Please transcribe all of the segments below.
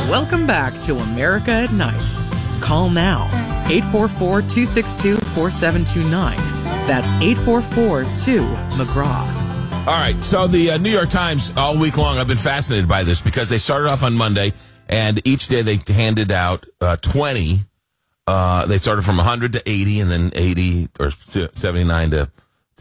Welcome back to America at Night. Call now. 844-262-4729. That's 844-2-McGraw. All right, so the New York Times, all week long, I've been fascinated by this because they started off on Monday, and each day they handed out 20. They started from 100 to 80, and then 80 or 79 to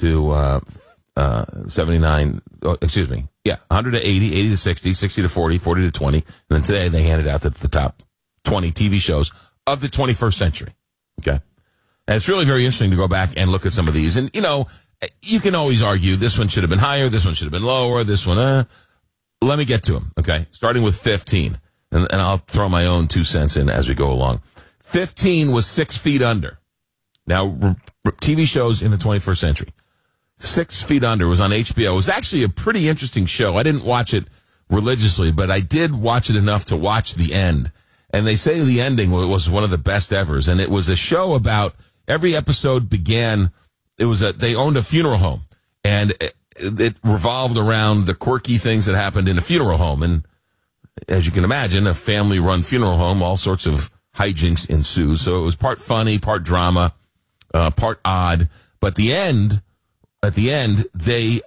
79. Oh, excuse me. Yeah, 100 to 80, 80 to 60, 60 to 40, 40 to 20. And then today they handed out the top 20 TV shows of the 21st century. Okay. And it's really very interesting to go back and look at some of these. And, you know, you can always argue this one should have been higher, this one should have been lower, this one, let me get to them. Okay. Starting with 15. And I'll throw my own 2 cents in as we go along. 15 was 6 Feet Under. Now, TV shows in the 21st century. 6 Feet Under was on HBO. It was actually a pretty interesting show. I didn't watch it religiously, but I did watch it enough to watch the end. And they say the ending was one of the best evers. And it was a show about, every episode began, they owned a funeral home. And it revolved around the quirky things that happened in a funeral home. And as you can imagine, a family-run funeral home, all sorts of hijinks ensue. So it was part funny, part drama, part odd. But at the end, the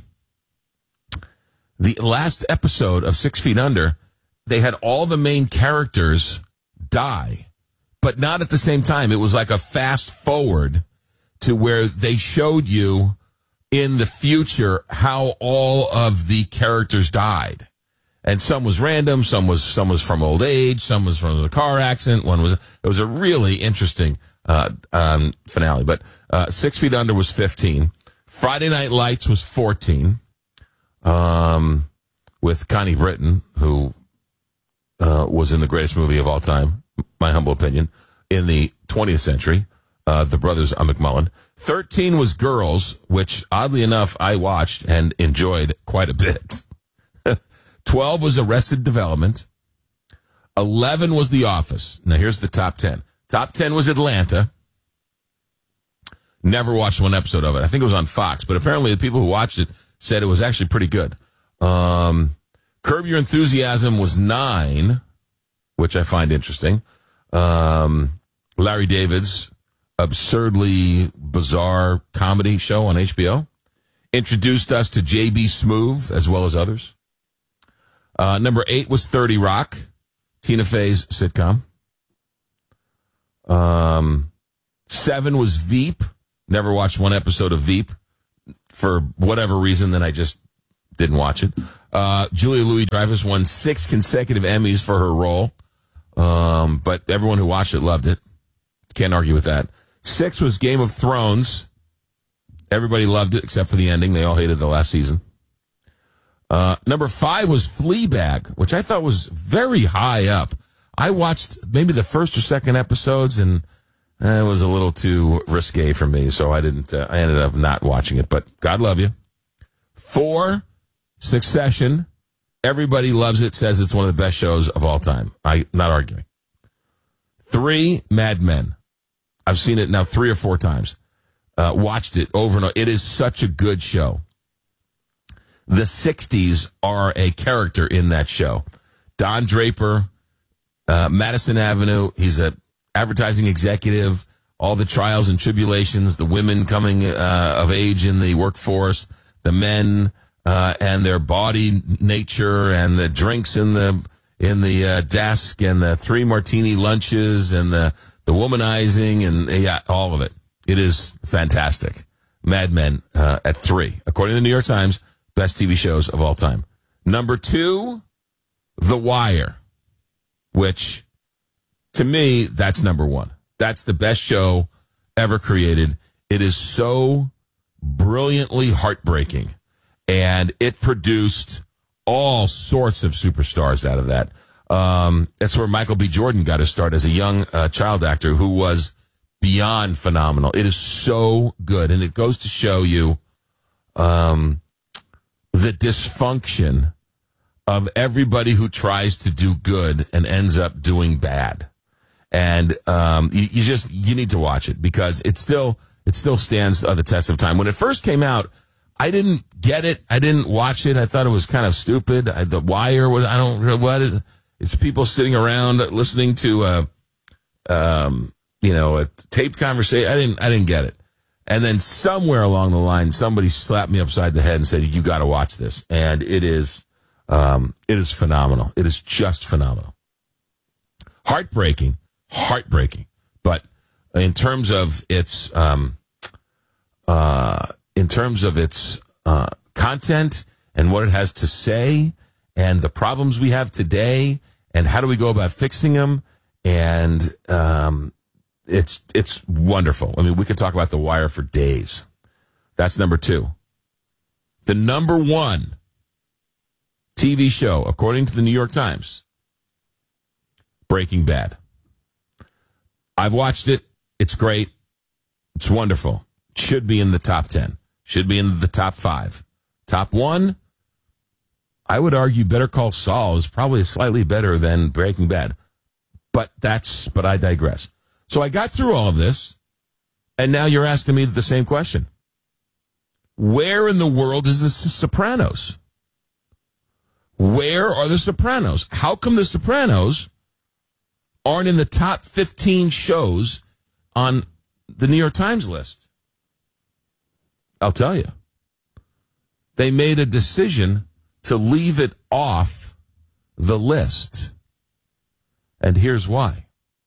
last episode of 6 Feet Under, they had all the main characters die, but not at the same time. It was like a fast forward to where they showed you in the future how all of the characters died. And some was random, some was from old age, some was from a car accident, it was a really interesting finale. But 6 Feet Under was 15. Friday Night Lights was 14, with Connie Britton, who was in the greatest movie of all time, my humble opinion, in the 20th century, the brothers McMullen. 13 was Girls, which, oddly enough, I watched and enjoyed quite a bit. 12 was Arrested Development. 11 was The Office. Now, here's the top 10. Top 10 was Atlanta. Never watched one episode of it. I think it was on Fox, but apparently the people who watched it said it was actually pretty good. Curb Your Enthusiasm was 9, which I find interesting. Larry David's absurdly bizarre comedy show on HBO introduced us to J.B. Smoove as well as others. Number 8 was 30 Rock, Tina Fey's sitcom. 7 was Veep. Never watched one episode of Veep for whatever reason, then I just didn't watch it. Julia Louis-Dreyfus won 6 consecutive Emmys for her role, but everyone who watched it loved it. Can't argue with that. 6 was Game of Thrones. Everybody loved it except for the ending. They all hated the last season. Number 5 was Fleabag, which I thought was very high up. I watched maybe the first or second episodes, and it was a little too risque for me, so I didn't. I ended up not watching it, but God love you. 4, Succession. Everybody loves it, says it's one of the best shows of all time. I'm not arguing. 3, Mad Men. I've seen it now 3 or 4 times. Watched it over and over. It is such a good show. The 60s are a character in that show. Don Draper, Madison Avenue. He's a advertising executive, all the trials and tribulations, the women coming of age in the workforce, the men and their body nature, and the drinks in the desk, and the 3 martini lunches, and the womanizing, and yeah, all of it. It is fantastic. Mad Men at 3, according to the New York Times, best TV shows of all time. Number 2, The Wire, which, to me, that's number 1. That's the best show ever created. It is so brilliantly heartbreaking, and it produced all sorts of superstars out of that. That's where Michael B. Jordan got his start as a young child actor who was beyond phenomenal. It is so good, and it goes to show you the dysfunction of everybody who tries to do good and ends up doing bad. And you need to watch it because it still stands the test of time. When it first came out, I didn't get it. I didn't watch it. I thought it was kind of stupid. The Wire was, It's people sitting around listening to a taped conversation. I didn't get it. And then somewhere along the line, somebody slapped me upside the head and said, "You got to watch this." And it is phenomenal. It is just phenomenal. Heartbreaking. But in terms of its content and what it has to say and the problems we have today and how do we go about fixing them, and it's wonderful. I mean, we could talk about The Wire for days. That's number 2. The number 1 TV show, according to the New York Times, Breaking Bad. I've watched it. It's great. It's wonderful. It should be in the top 10. Should be in the top 5. Top 1, I would argue Better Call Saul is probably slightly better than Breaking Bad. But I digress. So I got through all of this, and now you're asking me the same question. Where in the world is The Sopranos? Where are The Sopranos? How come The Sopranos aren't in the top 15 shows on the New York Times list? I'll tell you. They made a decision to leave it off the list. And here's why.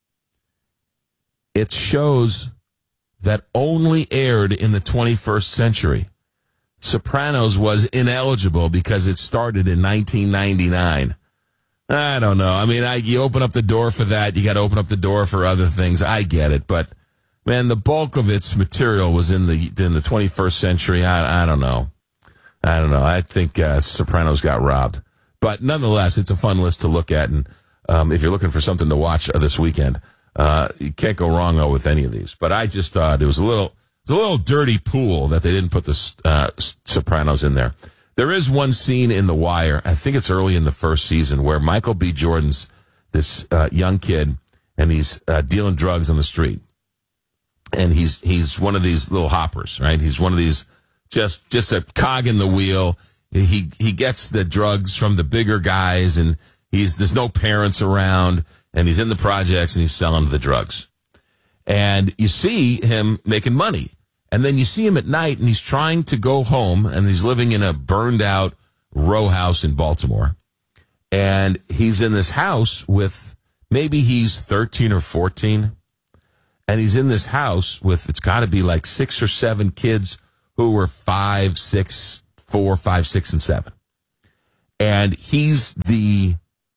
It shows that only aired in the 21st century. Sopranos was ineligible because it started in 1999. I don't know. I mean, you open up the door for that. You got to open up the door for other things. I get it. But, man, the bulk of its material was in the 21st century. I don't know. I think Sopranos got robbed. But nonetheless, it's a fun list to look at. And if you're looking for something to watch this weekend, you can't go wrong with any of these. But I just thought it was a little dirty pool that they didn't put the Sopranos in there. There is one scene in The Wire, I think it's early in the first season, where Michael B. Jordan's this young kid, and he's dealing drugs on the street. And he's one of these little hoppers, right? He's one of these just a cog in the wheel. He gets the drugs from the bigger guys, and there's no parents around, and he's in the projects, and he's selling the drugs. And you see him making money. And then you see him at night, and he's trying to go home, and he's living in a burned-out row house in Baltimore. And he's in this house with, maybe he's 13 or 14, and he's in this house with, it's got to be like 6 or 7 kids who were 5, 6, 4, 5, 6, and 7. And he's the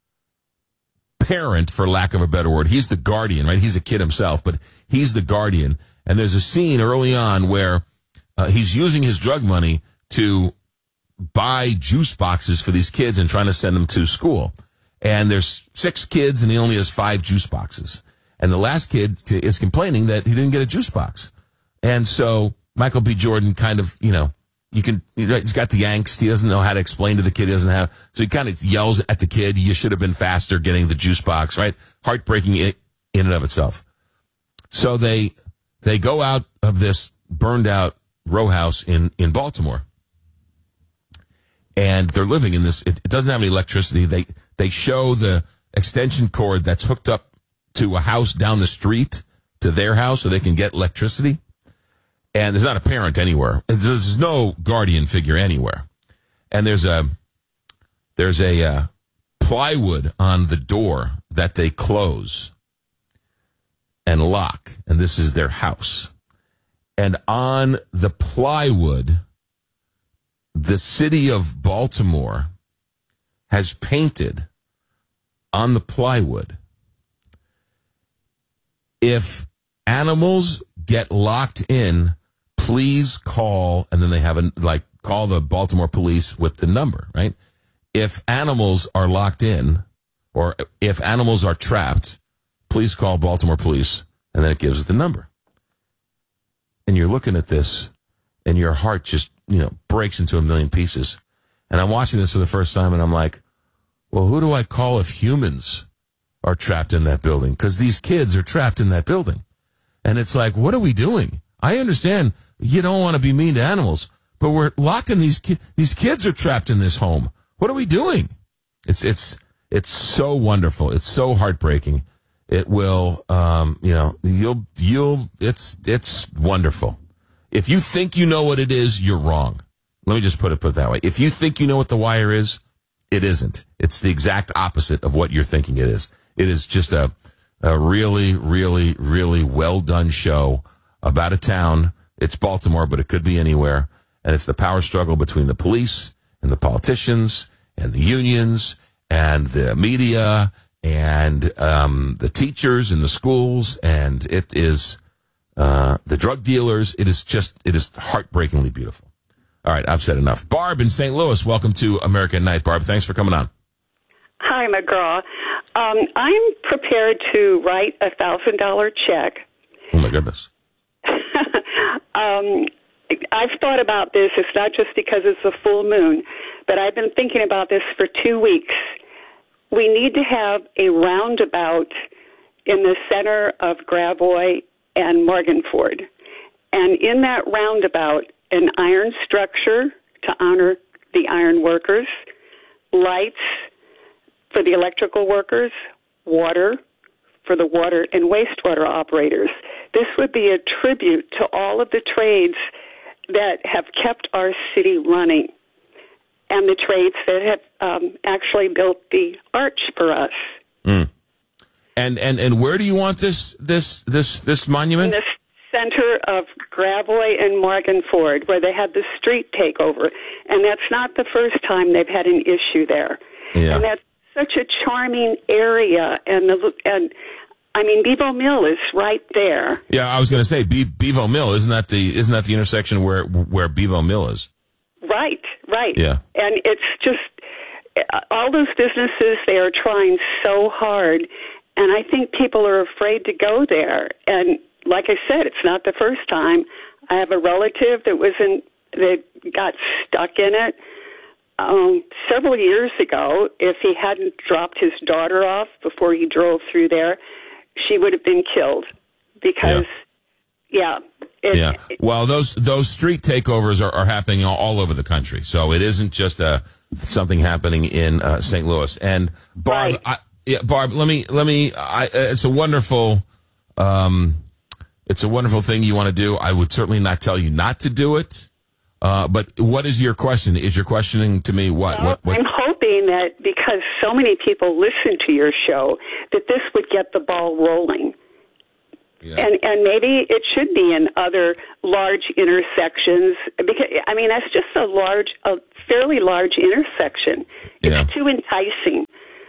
parent, for lack of a better word. He's the guardian, right? He's a kid himself, but he's the guardian. And there's a scene early on where he's using his drug money to buy juice boxes for these kids and trying to send them to school. And there's 6 kids, and he only has 5 juice boxes. And the last kid is complaining that he didn't get a juice box. And so Michael B. Jordan kind of, he's got the angst. He doesn't know how to explain to the kid. So he kind of yells at the kid, "You should have been faster getting the juice box," right? Heartbreaking in and of itself. So they go out of this burned out row house in Baltimore. And they're living in this, it doesn't have any electricity. They show the extension cord that's hooked up to a house down the street to their house so they can get electricity. And there's not a parent anywhere. There's no guardian figure anywhere. And there's a plywood on the door that they close and lock. And this is their house. And on the plywood, the city of Baltimore has painted on the plywood, "If animals get locked in, please call," and then they have call the Baltimore police with the number, right? If animals are locked in, or if animals are trapped, please call Baltimore police, and then it gives the number. And you're looking at this, and your heart just, breaks into a million pieces. And I'm watching this for the first time, and I'm like, well, who do I call if humans are trapped in that building? Because these kids are trapped in that building. And it's like, what are we doing? I understand you don't want to be mean to animals, but we're locking these kids are trapped in this home. What are we doing? It's It's so wonderful. It's so heartbreaking. It will, it's wonderful. If you think you know what it is, you're wrong. Let me just put it that way. If you think you know what The Wire is, it isn't. It's the exact opposite of what you're thinking it is. It is just a really, really, really well done show about a town. It's Baltimore, but it could be anywhere. And it's the power struggle between the police and the politicians and the unions and the media and the teachers in the schools. And it is the drug dealers. It is heartbreakingly beautiful. All right, I've said enough. Barb in St. Louis, welcome to America at Night. Barb, thanks for coming on. Hi, McGraw. I'm prepared to write a $1,000 check. Oh, my goodness. I've thought about this. It's not just because it's a full moon, but I've been thinking about this for 2 weeks. We need to have a roundabout in the center of Gravois and Morganford. And in that roundabout, an iron structure to honor the iron workers, lights for the electrical workers, water for the water and wastewater operators. This would be a tribute to all of the trades that have kept our city running and the trades that have actually built the arch for us. Mm. And where do you want this monument? In the center of Gravois and Morganford, where they had the street takeover. And that's not the first time they've had an issue there. Yeah. And that's such a charming area. And I mean, Bevo Mill is right there. Yeah, I was going to say Bevo Mill. Isn't that the intersection where Bevo Mill is? Right. Yeah. And it's just all those businesses, they are trying so hard. And I think people are afraid to go there. And like I said, it's not the first time. I have a relative that got stuck in it several years ago. If he hadn't dropped his daughter off before he drove through there, she would have been killed because, yeah. Well, those street takeovers are happening all over the country. So it isn't just something happening in St. Louis. And Barb, right. Barb, let me. It's a wonderful. It's a wonderful thing you want to do. I would certainly not tell you not to do it. But what is your question? Is your questioning to me what? Well, what? I'm hoping that because so many people listen to your show, that this would get the ball rolling. Yeah. And maybe it should be in other large intersections because I mean that's just a fairly large intersection. It's too enticing.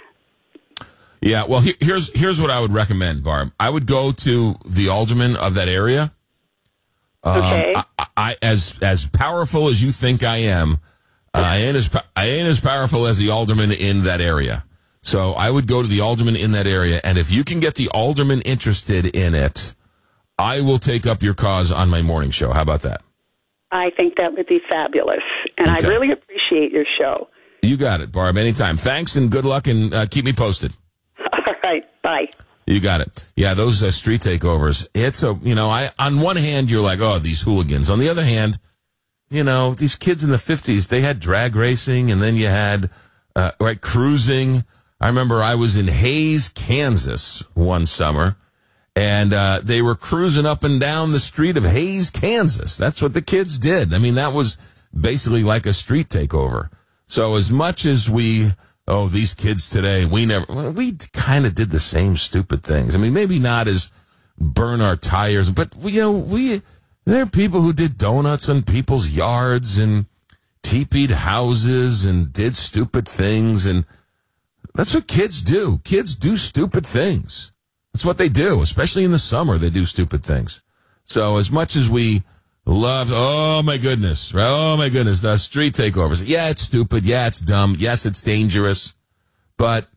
Yeah, well, here's what I would recommend, Barb. I would go to the alderman of that area. Okay. I as powerful as you think I am, I ain't as powerful as the alderman in that area. So I would go to the alderman in that area, and if you can get the alderman interested in it, I will take up your cause on my morning show. How about that? I think that would be fabulous, and okay. I really appreciate your show. You got it, Barb. Anytime. Thanks, and good luck, and keep me posted. All right. Bye. You got it. Yeah, those street takeovers. It's on one hand, you're like, oh, these hooligans. On the other hand, these kids in the 50s, they had drag racing, and then you had cruising. I remember I was in Hays, Kansas one summer, and they were cruising up and down the street of Hays, Kansas. That's what the kids did. I mean, that was basically like a street takeover. So as much as these kids today, we kind of did the same stupid things. I mean, maybe not as burn our tires, but there are people who did donuts on people's yards and teepeed houses and did stupid things, and that's what kids do. Kids do stupid things. That's what they do, especially in the summer. They do stupid things. So as much as we love, oh my goodness, the street takeovers. Yeah, it's stupid. Yeah, it's dumb. Yes, it's dangerous. But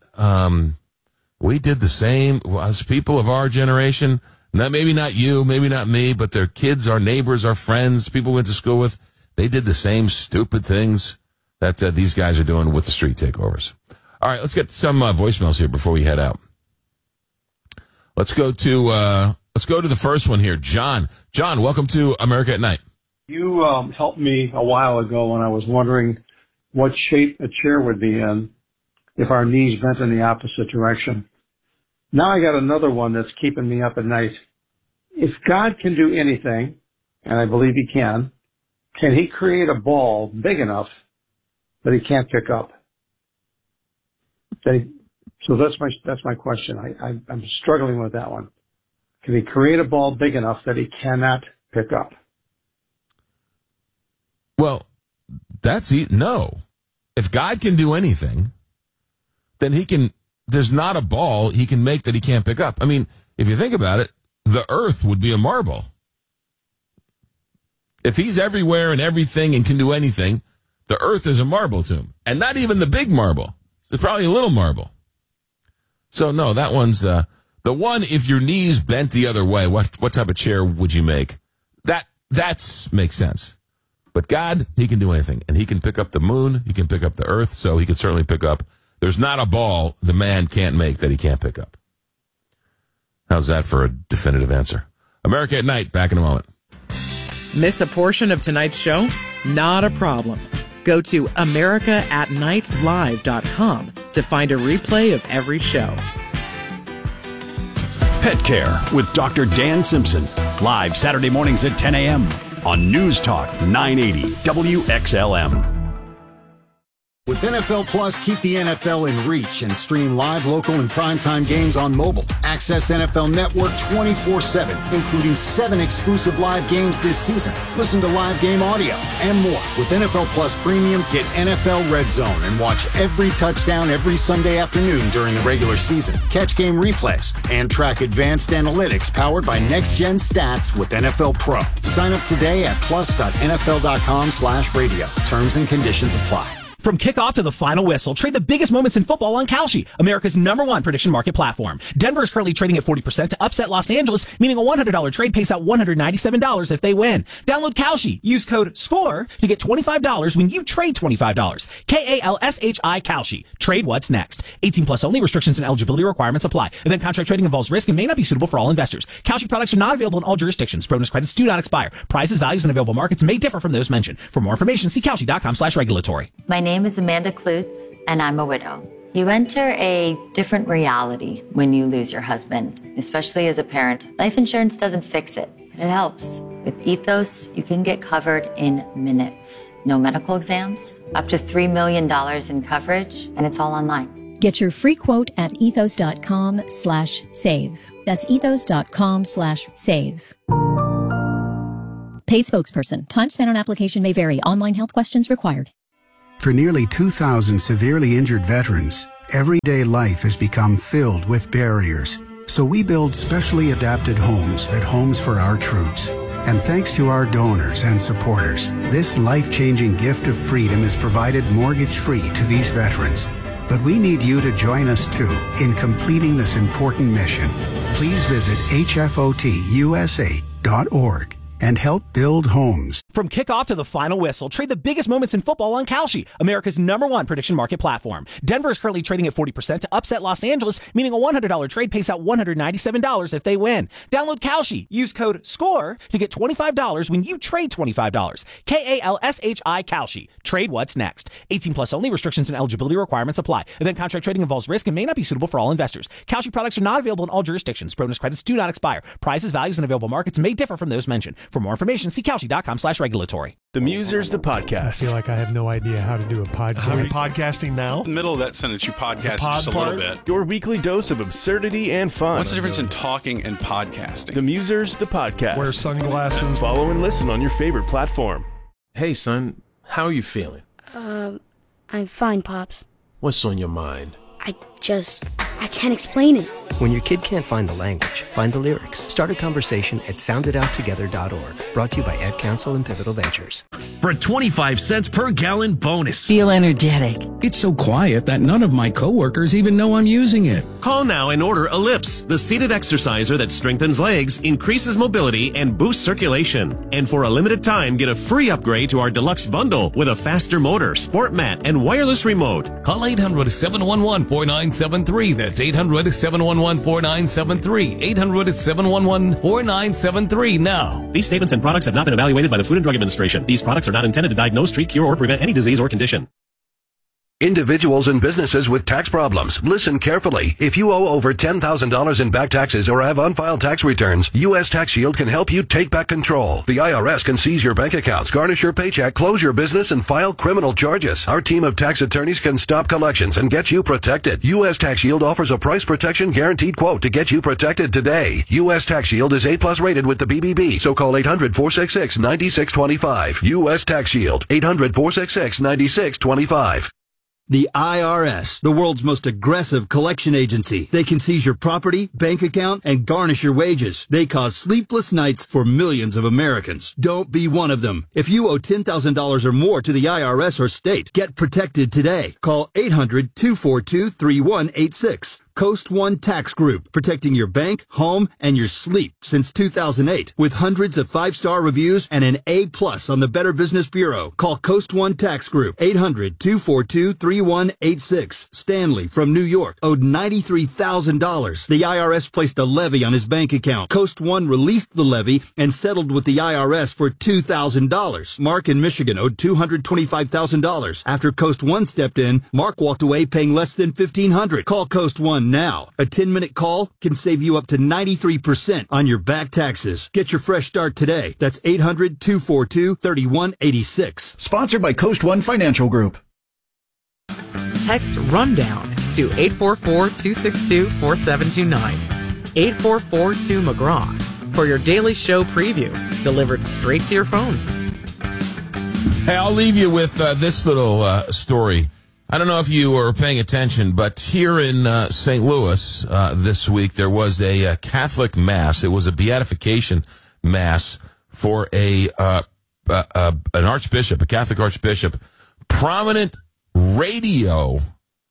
we did the same as people of our generation. Maybe not you, maybe not me, but their kids, our neighbors, our friends, people we went to school with. They did the same stupid things that these guys are doing with the street takeovers. All right, let's get some voicemails here before we head out. Let's go to the first one here. John, welcome to America at Night. You helped me a while ago when I was wondering what shape a chair would be in. if our knees bent in the opposite direction. Now I got another one that's keeping me up at night. If God can do anything, and I believe he can he create a ball big enough that he can't pick up? So that's my question. I'm struggling with that one. Can he create a ball big enough that he cannot pick up? Well, no. If God can do anything, then there's not a ball he can make that he can't pick up. I mean, if you think about it, the earth would be a marble. If he's everywhere and everything and can do anything, the earth is a marble to him. And not even the big marble. It's probably a little marble. So, no, that one's the one, if your knees bent the other way, what type of chair would you make? That makes sense. But God, he can do anything. And he can pick up the moon. He can pick up the earth. So he can certainly pick up. There's not a ball the man can't make that he can't pick up. How's that for a definitive answer? America at Night, back in a moment. Miss a portion of tonight's show? Not a problem. Go to AmericaAtNightLive.com to find a replay of every show. Pet Care with Dr. Dan Simpson. Live Saturday mornings at 10 a.m. on News Talk 980 WXLM. With NFL Plus, keep the NFL in reach and stream live, local, and primetime games on mobile. Access NFL Network 24/7, including 7 exclusive live games this season. Listen to live game audio and more. With NFL Plus Premium, get NFL Red Zone and watch every touchdown every Sunday afternoon during the regular season. Catch game replays and track advanced analytics powered by Next Gen Stats with NFL Pro. Sign up today at plus.nfl.com/radio. Terms and conditions apply. From kickoff to the final whistle, trade the biggest moments in football on Kalshi, America's #1 prediction market platform. Denver is currently trading at 40% to upset Los Angeles, meaning a $100 trade pays out $197 if they win. Download Kalshi. Use code SCORE to get $25 when you trade $25. KALSHI Kalshi. Trade what's next. 18 plus only. Restrictions and eligibility requirements apply. Event contract trading involves risk and may not be suitable for all investors. Kalshi products are not available in all jurisdictions. Bonus credits do not expire. Prices, values, and available markets may differ from those mentioned. For more information, see Kalshi.com/regulatory. My name is Amanda Klutz, and I'm a widow. You enter a different reality when you lose your husband, especially as a parent. Life insurance doesn't fix it, but it helps. With Ethos, you can get covered in minutes. No medical exams, up to $3 million in coverage, and it's all online. Get your free quote at ethos.com/save. That's ethos.com/save. Paid spokesperson. Time spent on application may vary. Online health questions required. For nearly 2,000 severely injured veterans, everyday life has become filled with barriers. So we build specially adapted homes at Homes for Our Troops. And thanks to our donors and supporters, this life-changing gift of freedom is provided mortgage-free to these veterans. But we need you to join us too in completing this important mission. Please visit hfotusa.org and help build homes. From kickoff to the final whistle, trade the biggest moments in football on Kalshi, America's #1 prediction market platform. Denver is currently trading at 40% to upset Los Angeles, meaning a $100 trade pays out $197 if they win. Download Kalshi. Use code SCORE to get $25 when you trade $25. KALSHI Kalshi. Trade what's next. 18 plus only. Restrictions and eligibility requirements apply. Event contract trading involves risk and may not be suitable for all investors. Kalshi products are not available in all jurisdictions. Bonus credits do not expire. Prices, values, and available markets may differ from those mentioned. For more information, see Kalshi.com/regulatory. The Musers, the podcast. I feel like I have no idea how to do a podcast. Are you podcasting now? In the middle of that sentence, you podcast just a little bit. Your weekly dose of absurdity and fun. What's the difference in talking and podcasting? The Musers, the podcast. Wear sunglasses. Follow and listen on your favorite platform. Hey, son, how are you feeling? I'm fine, Pops. What's on your mind? I can't explain it. When your kid can't find the language, find the lyrics. Start a conversation at sounditouttogether.org. Brought to you by Ad Council and Pivotal Ventures. For a 25 cents per gallon bonus. Feel energetic. It's so quiet that none of my coworkers even know I'm using it. Call now and order Ellipse, the seated exerciser that strengthens legs, increases mobility, and boosts circulation. And for a limited time, get a free upgrade to our deluxe bundle with a faster motor, sport mat, and wireless remote. Call 800-711-4973. That's 800-711-4973. 800-711-4973 now. These statements and products have not been evaluated by the Food and Drug Administration. These products are not intended to diagnose, treat, cure, or prevent any disease or condition. Individuals and businesses with tax problems, listen carefully. If you owe over $10,000 in back taxes or have unfiled tax returns, U.S. Tax Shield can help you take back control. The IRS can seize your bank accounts, garnish your paycheck, close your business, and file criminal charges. Our team of tax attorneys can stop collections and get you protected. U.S. Tax Shield offers a price protection guaranteed quote to get you protected today. U.S. Tax Shield is A+ rated with the BBB, so call 800-466-9625. U.S. Tax Shield, 800-466-9625. The IRS, the world's most aggressive collection agency. They can seize your property, bank account, and garnish your wages. They cause sleepless nights for millions of Americans. Don't be one of them. If you owe $10,000 or more to the IRS or state, get protected today. Call 800-242-3186. Coast One Tax Group, protecting your bank, home, and your sleep since 2008. With hundreds of 5-star reviews and an A+ on the Better Business Bureau. Call Coast One Tax Group, 800-242-3186. Stanley from New York owed $93,000. The IRS placed a levy on his bank account. Coast One released the levy and settled with the IRS for $2,000. Mark in Michigan owed $225,000. After Coast One stepped in, Mark walked away paying less than $1,500. Call Coast One now. A 10-minute call can save you up to 93% on your back taxes. Get your fresh start today. That's 800-242-3186. Sponsored by Coast One Financial Group. Text RUNDOWN to 844-262-4729. 844-2McGraw for your daily show preview, delivered straight to your phone. Hey, I'll leave you with this little story. I don't know if you were paying attention, but here in St. Louis this week, there was a Catholic Mass. It was a beatification Mass for an archbishop, a Catholic archbishop, prominent radio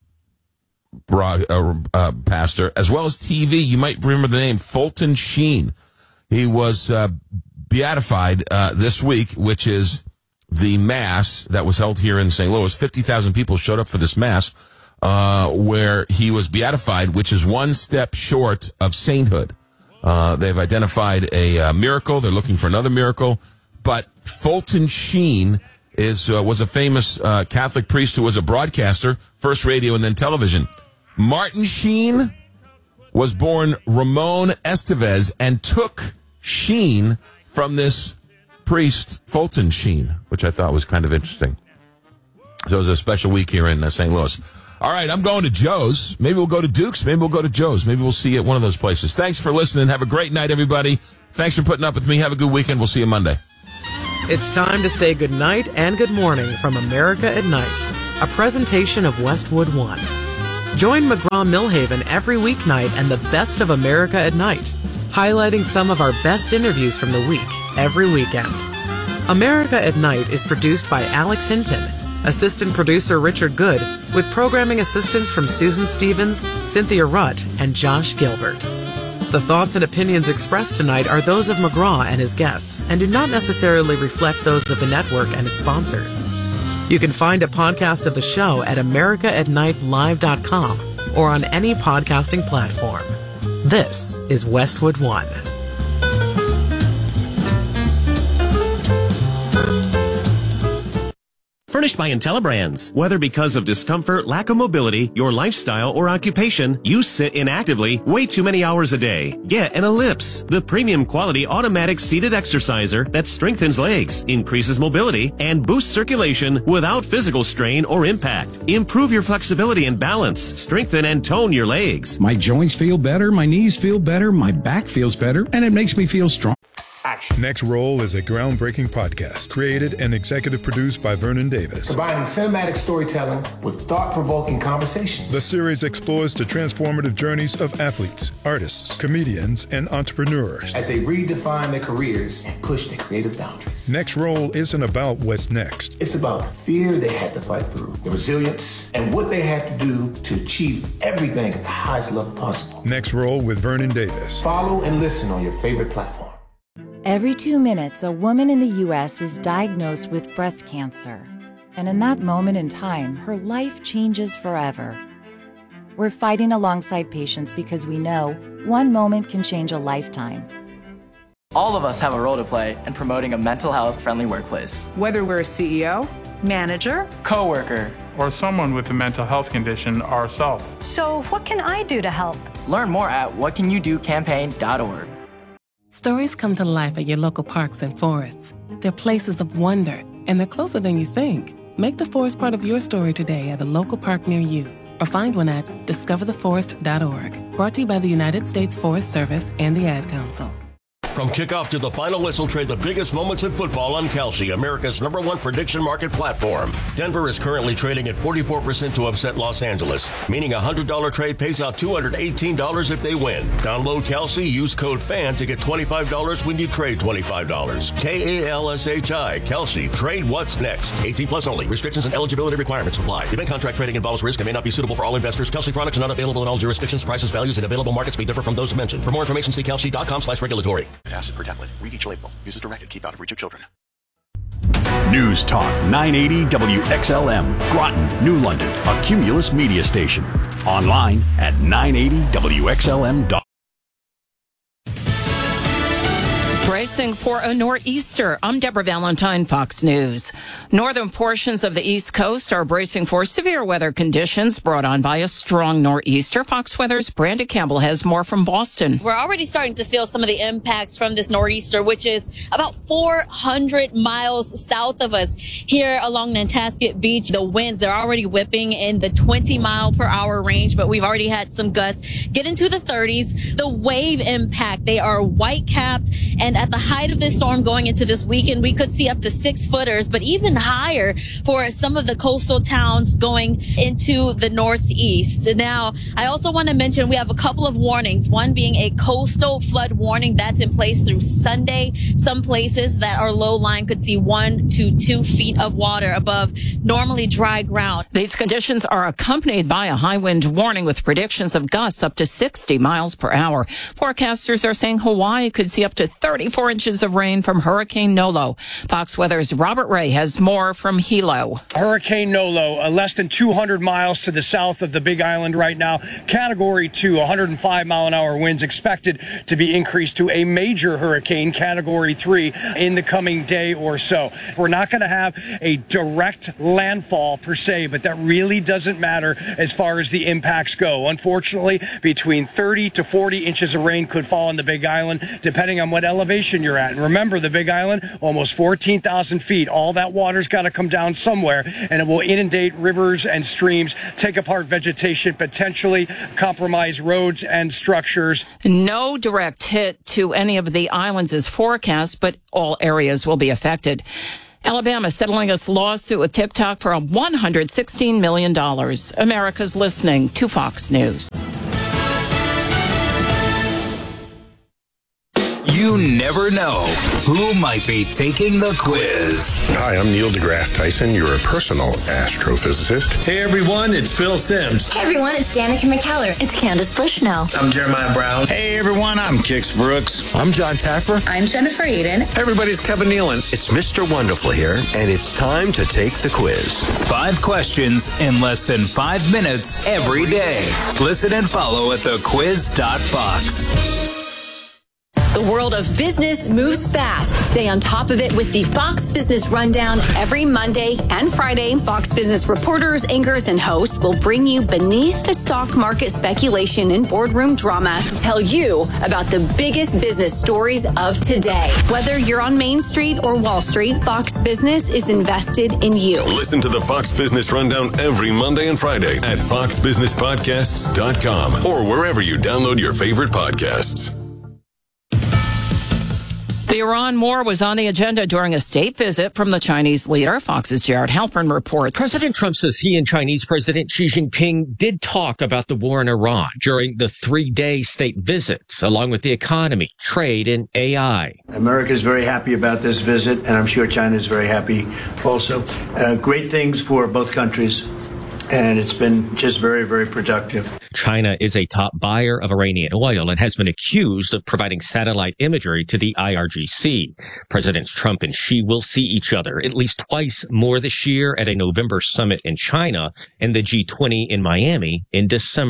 pastor, as well as TV. You might remember the name Fulton Sheen. He was beatified this week, which is the Mass that was held here in St. Louis. 50,000 people showed up for this Mass where he was beatified, which is one step short of sainthood. They've identified a miracle. They're looking for another miracle. But Fulton Sheen was a famous Catholic priest who was a broadcaster, first radio and then television. Martin Sheen was born Ramon Estevez and took Sheen from this priest, Fulton Sheen, which I thought was kind of interesting. So it was a special week here in St. Louis. All right, I'm going to Joe's. Maybe we'll go to Duke's. Maybe we'll go to Joe's. Maybe we'll see you at one of those places. Thanks for listening. Have a great night, everybody. Thanks for putting up with me. Have a good weekend. We'll see you Monday. It's time to say good night and good morning from America at Night, a presentation of Westwood One. Join McGraw-Millhaven every weeknight and the best of America at Night, highlighting some of our best interviews from the week every weekend. America at Night is produced by Alex Hinton, assistant producer Richard Good, with programming assistance from Susan Stevens, Cynthia Rutt, and Josh Gilbert. The thoughts and opinions expressed tonight are those of McGraw and his guests and do not necessarily reflect those of the network and its sponsors. You can find a podcast of the show at americaatnightlive.com or on any podcasting platform. This is Westwood One. Furnished by IntelliBrands. Whether because of discomfort, lack of mobility, your lifestyle, or occupation, you sit inactively way too many hours a day. Get an Ellipse, the premium quality automatic seated exerciser that strengthens legs, increases mobility, and boosts circulation without physical strain or impact. Improve your flexibility and balance. Strengthen and tone your legs. My joints feel better, my knees feel better, my back feels better, and it makes me feel strong. Next Roll is a groundbreaking podcast created and executive produced by Vernon Davis. Combining cinematic storytelling with thought-provoking conversations. The series explores the transformative journeys of athletes, artists, comedians, and entrepreneurs as they redefine their careers and push their creative boundaries. Next Roll isn't about what's next. It's about the fear they had to fight through, the resilience, and what they had to do to achieve everything at the highest level possible. Next Roll with Vernon Davis. Follow and listen on your favorite platform. Every 2 minutes, a woman in the U.S. is diagnosed with breast cancer. And in that moment in time, her life changes forever. We're fighting alongside patients because we know one moment can change a lifetime. All of us have a role to play in promoting a mental health-friendly workplace. Whether we're a CEO, Manager? Coworker, or someone with a mental health condition ourselves. So what can I do to help? Learn more at whatcanyoudocampaign.org. Stories come to life at your local parks and forests. They're places of wonder, and they're closer than you think. Make the forest part of your story today at a local park near you, or find one at discovertheforest.org. Brought to you by the United States Forest Service and the Ad Council. From kickoff to the final whistle, trade the biggest moments in football on Kalshi, America's #1 prediction market platform. Denver is currently trading at 44% to upset Los Angeles, meaning a $100 trade pays out $218 if they win. Download Kalshi, use code FAN to get $25 when you trade $25. KALSHI, Kalshi, trade what's next. 18 plus only. Restrictions and eligibility requirements apply. Event contract trading involves risk and may not be suitable for all investors. Kalshi products are not available in all jurisdictions. Prices, values, and available markets may differ from those mentioned. For more information, see kalshi.com/regulatory. Acid per tablet. Read each label. Use as directed. Keep out of reach of children. News Talk 980 WXLM. Groton, New London. A Cumulus media station. Online at 980WXLM.com. Bracing for a nor'easter. I'm Deborah Valentine, Fox News. Northern portions of the East Coast are bracing for severe weather conditions brought on by a strong nor'easter. Fox Weather's Brandon Campbell has more from Boston. We're already starting to feel some of the impacts from this nor'easter, which is about 400 miles south of us here along Nantasket Beach. The winds, they're already whipping in the 20-mile-per-hour range, but we've already had some gusts get into the 30s. The wave impact, they are white-capped, and at the height of this storm going into this weekend, we could see up to 6 footers, but even higher for some of the coastal towns going into the northeast. Now, I also want to mention we have a couple of warnings, one being a coastal flood warning that's in place through Sunday. Some places that are low lying could see 1 to 2 feet of water above normally dry ground. These conditions are accompanied by a high wind warning with predictions of gusts up to 60 miles per hour. Forecasters are saying Hawaii could see up to 34 inches of rain from Hurricane Nolo. Fox Weather's Robert Ray has more from Hilo. Hurricane Nolo, less than 200 miles to the south of the Big Island right now. Category 2, 105-mile-an-hour winds expected to be increased to a major hurricane, Category 3, in the coming day or so. We're not going to have a direct landfall per se, but that really doesn't matter as far as the impacts go. Unfortunately, between 30 to 40 inches of rain could fall on the Big Island, depending on what elevation you're at. And remember, the Big Island, almost 14,000 feet. All that water's got to come down somewhere, and it will inundate rivers and streams, take apart vegetation, potentially compromise roads and structures. No direct hit to any of the islands is forecast, but all areas will be affected. Alabama settling its lawsuit with TikTok for $116 million. America's listening to Fox News. You never know who might be taking the quiz. Hi, I'm Neil deGrasse Tyson, your personal astrophysicist. Hey everyone, it's Phil Simms. Hey everyone, it's Danica McKellar. It's Candace Bushnell. I'm Jeremiah Brown. Hey everyone, I'm Kix Brooks. I'm John Taffer. I'm Jennifer Aiden. Hey everybody, it's Kevin Nealon. It's Mr. Wonderful here, and it's time to take the quiz. 5 questions in less than 5 minutes every day. Listen and follow at thequiz.fox. The world of business moves fast. Stay on top of it with the Fox Business Rundown every Monday and Friday. Fox Business reporters, anchors, and hosts will bring you beneath the stock market speculation and boardroom drama to tell you about the biggest business stories of today. Whether you're on Main Street or Wall Street, Fox Business is invested in you. Listen to the Fox Business Rundown every Monday and Friday at foxbusinesspodcasts.com or wherever you download your favorite podcasts. The Iran war was on the agenda during a state visit from the Chinese leader. Fox's Jared Halpern reports. President Trump says he and Chinese President Xi Jinping did talk about the war in Iran during the 3-day state visits, along with the economy, trade, and AI. America is very happy about this visit, and I'm sure China is very happy also. Great things for both countries. And it's been just very, very productive. China is a top buyer of Iranian oil and has been accused of providing satellite imagery to the IRGC. Presidents Trump and Xi will see each other at least twice more this year at a November summit in China and the G20 in Miami in December.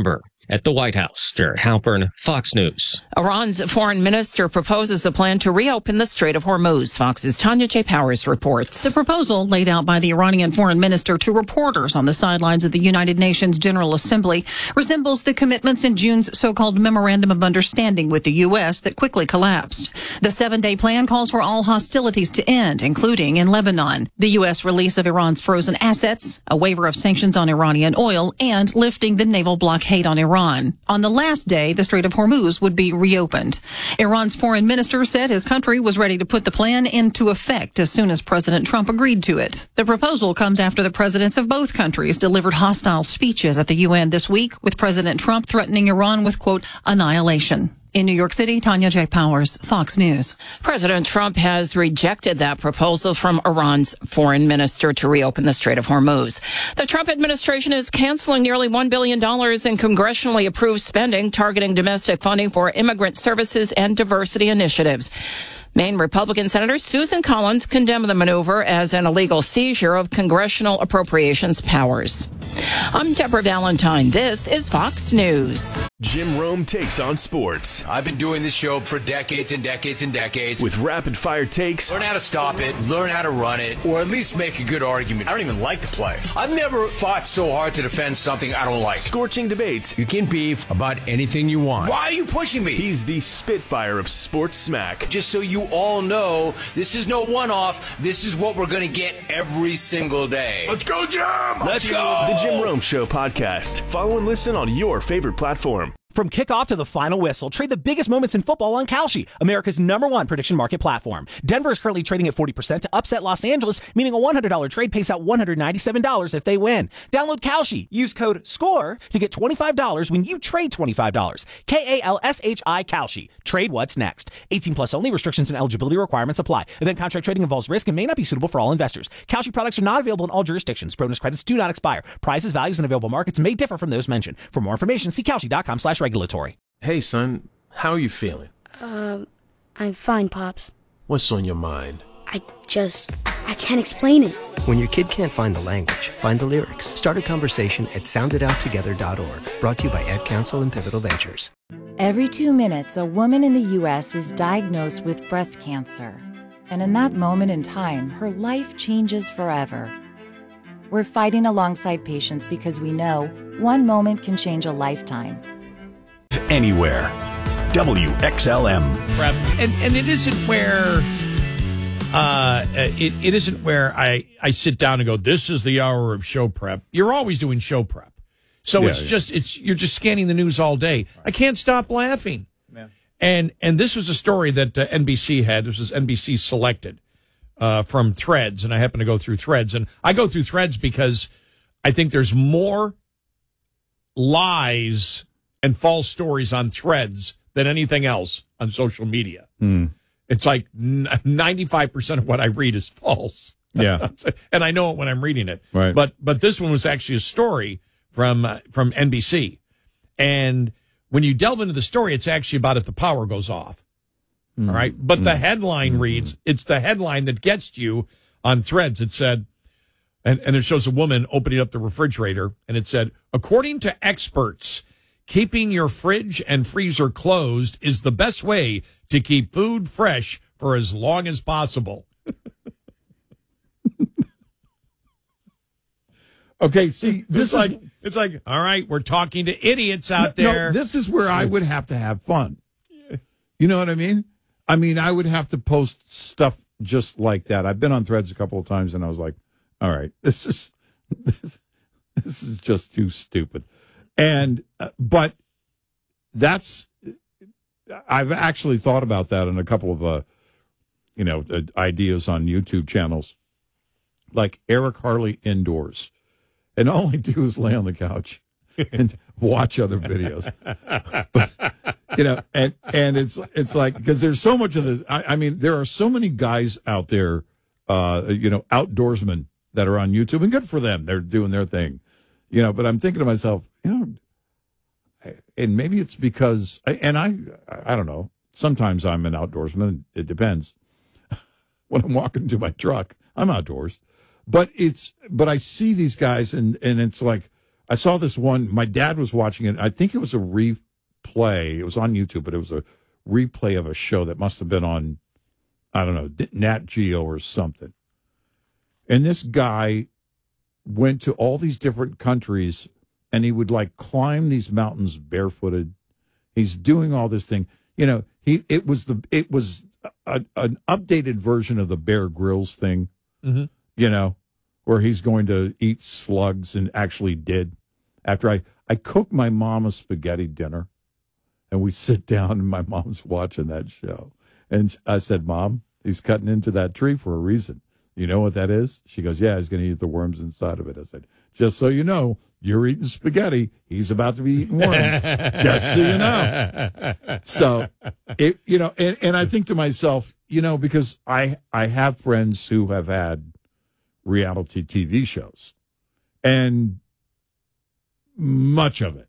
at the White House. Jared Halpern, Fox News. Iran's foreign minister proposes a plan to reopen the Strait of Hormuz. Fox's Tanya J. Powers reports. The proposal laid out by the Iranian foreign minister to reporters on the sidelines of the United Nations General Assembly resembles the commitments in June's so-called Memorandum of Understanding with the U.S. that quickly collapsed. The 7-day plan calls for all hostilities to end, including in Lebanon, the U.S. release of Iran's frozen assets, a waiver of sanctions on Iranian oil, and lifting the naval blockade on Iran. On the last day, the Strait of Hormuz would be reopened. Iran's foreign minister said his country was ready to put the plan into effect as soon as President Trump agreed to it. The proposal comes after the presidents of both countries delivered hostile speeches at the UN this week, with President Trump threatening Iran with, quote, annihilation. In New York City, Tanya J. Powers, Fox News. President Trump has rejected that proposal from Iran's foreign minister to reopen the Strait of Hormuz. The Trump administration is canceling nearly $1 billion in congressionally approved spending targeting domestic funding for immigrant services and diversity initiatives. Maine Republican Senator Susan Collins condemned the maneuver as an illegal seizure of congressional appropriations powers. I'm Deborah Valentine. This is Fox News. Jim Rome takes on sports. I've been doing this show for decades and decades and decades. With rapid-fire takes. Learn how to stop it, learn how to run it, or at least make a good argument. I don't even like to play. I've never fought so hard to defend something I don't like. Scorching debates. You can beef about anything you want. Why are you pushing me? He's the Spitfire of sports smack. Just so you all know, this is no one-off. This is what we're going to get every single day. Let's go, Jim! Let's go! The Jim Rome Show podcast. Follow and listen on your favorite platform. From kickoff to the final whistle, trade the biggest moments in football on Kalshi, America's #1 prediction market platform. Denver is currently trading at 40% to upset Los Angeles, meaning a $100 trade pays out $197 if they win. Download Kalshi. Use code SCORE to get $25 when you trade $25. KALSHI Kalshi. Trade what's next. 18 plus only. Restrictions and eligibility requirements apply. Event contract trading involves risk and may not be suitable for all investors. Kalshi products are not available in all jurisdictions. Bonus credits do not expire. Prices, values, and available markets may differ from those mentioned. For more information, see Kalshi.com/regulatory. Hey, son, how are you feeling? I'm fine, Pops. What's on your mind? I can't explain it. When your kid can't find the language, find the lyrics. Start a conversation at sounditouttogether.org. Brought to you by Ad Council and Pivotal Ventures. Every 2 minutes, a woman in the U.S. is diagnosed with breast cancer. And in that moment in time, her life changes forever. We're fighting alongside patients because we know one moment can change a lifetime. Anywhere. WXLM. And it isn't where it isn't where I sit down and go, this is the hour of show prep. You're always doing show prep. So you're just scanning the news all day. I can't stop laughing. Yeah. And this was a story that NBC had. This was NBC Selected from Threads, and I happen to go through Threads. And I go through Threads because I think there's more lies and false stories on Threads than anything else on social media. It's like 95% of what I read is false. Yeah. And I know it when I'm reading it. Right. But this one was actually a story from NBC. And when you delve into the story, it's actually about if the power goes off. All right. But the headline reads, it's the headline that gets you on Threads. It said, and it shows a woman opening up the refrigerator, and it said, according to experts, keeping your fridge and freezer closed is the best way to keep food fresh for as long as possible. Okay, see, it's like, all right, we're talking to idiots out there. No, this is where I would have to have fun. You know what I mean? I mean, I would have to post stuff just like that. I've been on Threads a couple of times, and I was like, all right, this is just too stupid. And, but I've actually thought about that in a couple of, ideas on YouTube channels, like Eric Harley indoors. And all I do is lay on the couch and watch other videos. But, and it's like, because there's so much of this. I mean, there are so many guys out there, outdoorsmen that are on YouTube, and good for them. They're doing their thing. But I'm thinking to myself, and maybe it's because, and I don't know, sometimes I'm an outdoorsman. It depends. When I'm walking to my truck, I'm outdoors. But I see these guys, and it's like, I saw this one. My dad was watching it. I think it was a replay. It was on YouTube, but it was a replay of a show that must have been on, I don't know, Nat Geo or something. And this guy went to all these different countries, and he would like climb these mountains barefooted. He's doing all this thing. You know, it was an updated version of the Bear Grylls thing. Mm-hmm. You know, where he's going to eat slugs and actually did. After I cooked my mom a spaghetti dinner, and we sit down and my mom's watching that show. And I said, Mom, he's cutting into that tree for a reason. You know what that is? She goes, yeah, he's going to eat the worms inside of it. I said, just so you know, you're eating spaghetti. He's about to be eating worms. Just so you know. So, and I think to myself, you know, because I have friends who have had reality TV shows, and much of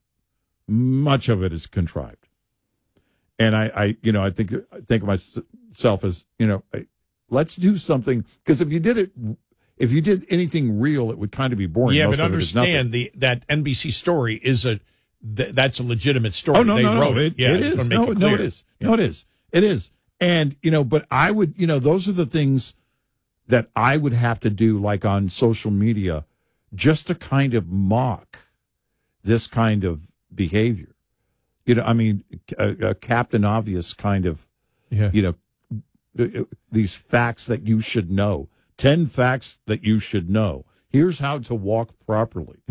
it is contrived. And I think of myself as, you know, let's do something, because if you did anything real, it would kind of be boring. Yeah, Most but of understand that NBC story is that's a legitimate story. Oh, no, they no, wrote no. it. Yeah, It is. No, it is. No, it is. It is. And, you know, but I would, you know, those are the things that I would have to do, like on social media, just to kind of mock this kind of behavior. You know, I mean, a Captain Obvious kind of, you know, these facts that you should know. 10 facts that you should know. Here's how to walk properly.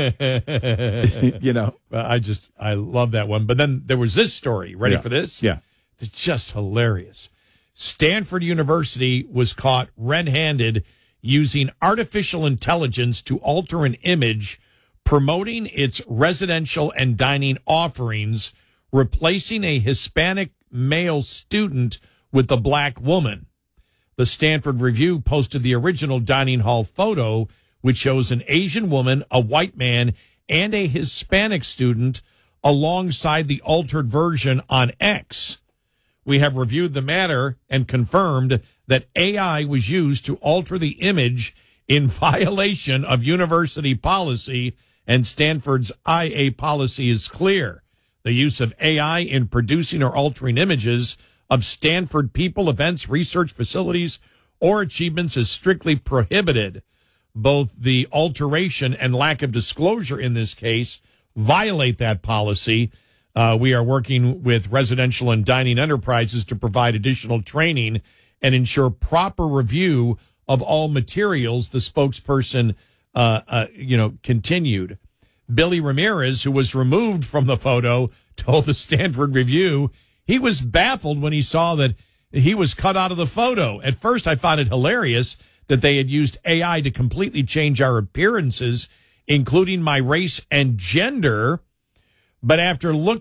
You know, I love that one. But then there was this story. Ready for this? Yeah. It's just hilarious. Stanford University was caught red-handed using artificial intelligence to alter an image, promoting its residential and dining offerings, replacing a Hispanic male student with a black woman. The Stanford Review posted the original dining hall photo, which shows an Asian woman, a white man, and a Hispanic student alongside the altered version on X. We have reviewed the matter and confirmed that AI was used to alter the image in violation of university policy, and Stanford's IA policy is clear. The use of AI in producing or altering images of Stanford people, events, research facilities, or achievements is strictly prohibited. Both the alteration and lack of disclosure in this case violate that policy. We are working with residential and dining enterprises to provide additional training and ensure proper review of all materials, the spokesperson, continued. Billy Ramirez, who was removed from the photo, told the Stanford Review he was baffled when he saw that he was cut out of the photo. At first, I found it hilarious that they had used AI to completely change our appearances, including my race and gender. But after looking